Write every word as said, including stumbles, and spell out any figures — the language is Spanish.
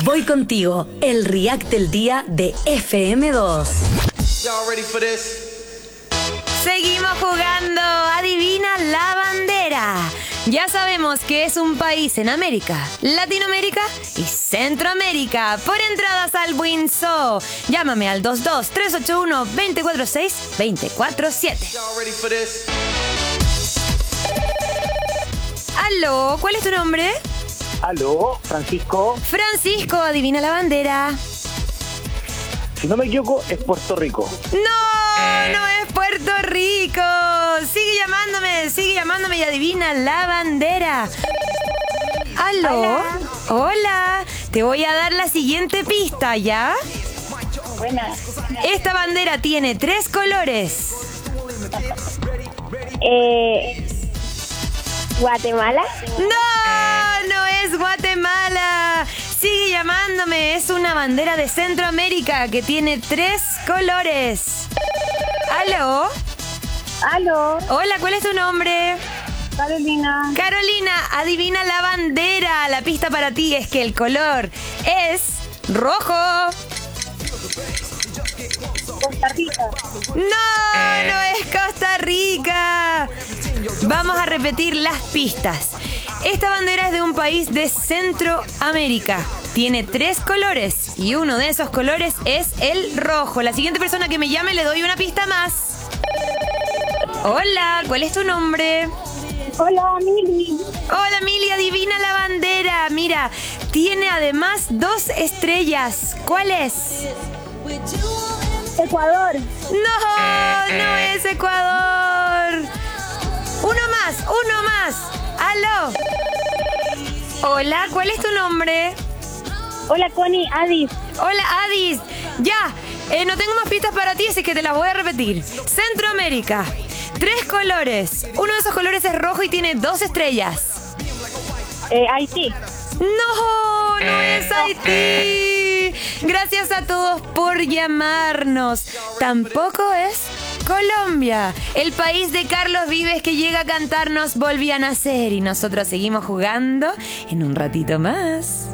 Voy contigo, el React del día de F M dos. Seguimos jugando. Adivina la bandera. Ya sabemos que es un país en América, Latinoamérica y Centroamérica. Por entradas al Winso, llámame al dos dos tres ocho uno dos cuatro seis dos cuatro siete. Aló, ¿cuál es tu nombre? Aló, Francisco. Francisco, adivina la bandera. Si no me equivoco, es Puerto Rico. ¡No! ¡No es Puerto Rico! Sigue llamándome, sigue llamándome y adivina la bandera. ¿Aló? Hola. Hola. Te voy a dar la siguiente pista, ¿ya? Buenas. Esta bandera tiene tres colores. Eh, ¿Guatemala? ¡No! ¡No es Guatemala! Sigue llamándome. Es una bandera de Centroamérica que tiene tres colores. ¿Aló? Aló, Hola, ¿cuál es tu nombre? Carolina. Carolina, adivina la bandera. La pista para ti es que el color es rojo. Costa Rica. ¡No! ¡No es Costa Rica! Vamos a repetir las pistas. Esta bandera es de un país de Centroamérica. Tiene tres colores y uno de esos colores es el rojo. La siguiente persona que me llame le doy una pista más. Hola, ¿cuál es tu nombre? Hola, Mili. Hola, Mili, adivina la bandera. Mira, tiene además dos estrellas. ¿Cuál es? Ecuador. ¡No! ¡No es Ecuador! ¡Uno más! ¡Uno más! ¡Aló! Hola, ¿cuál es tu nombre? Hola, Connie, Adis. Hola, Adis. Ya, eh, no tengo más pistas para ti, así que te las voy a repetir. Centroamérica. Tres colores. Uno de esos colores es rojo y tiene dos estrellas. Eh, Haití. ¡No! ¡No es Haití! Gracias a todos por llamarnos. Tampoco es Colombia, el país de Carlos Vives que llega a cantarnos Volví a nacer. Y nosotros seguimos jugando en un ratito más.